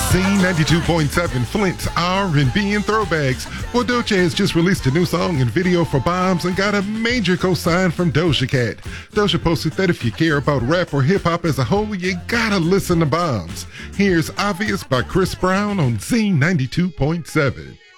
Z92.7 Flint's R&B and throwbacks. Well, Doja has just released a new song and video for Bombs and got a major co-sign from Doja Cat. Doja posted that if you care about rap or hip-hop as a whole, you gotta listen to Bombs. Here's Obvious by Chris Brown on Z92.7.